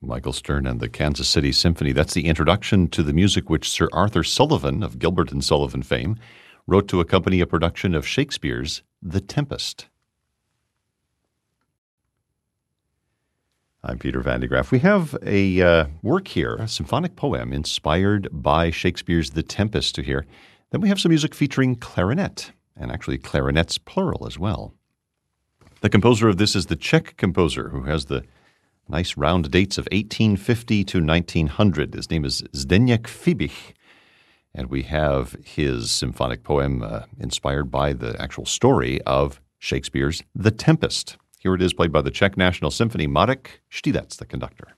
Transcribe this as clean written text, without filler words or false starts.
Michael Stern and the Kansas City Symphony. That's the introduction to the music which Sir Arthur Sullivan of Gilbert and Sullivan fame wrote to accompany a production of Shakespeare's The Tempest. I'm Peter Van de Graaff. We have a work here, a symphonic poem inspired by Shakespeare's The Tempest to hear. Then we have some music featuring clarinet, and actually clarinets plural as well. The composer of this is the Czech composer who has the nice round dates of 1850 to 1900. His name is Zdeněk Fibich, and we have his symphonic poem inspired by the actual story of Shakespeare's The Tempest. Here it is, played by the Czech National Symphony. Marek Štýlec, the conductor.